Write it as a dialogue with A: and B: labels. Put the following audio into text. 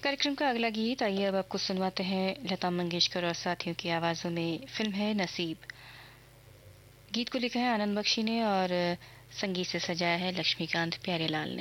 A: कार्यक्रम का अगला गीत आइए अब आपको सुनवाते हैं लता मंगेशकर और साथियों की आवाजों में। फिल्म है नसीब। गीत को लिखा है आनंद बख्शी ने और संगीत से सजाया है लक्ष्मीकांत प्यारेलाल ने।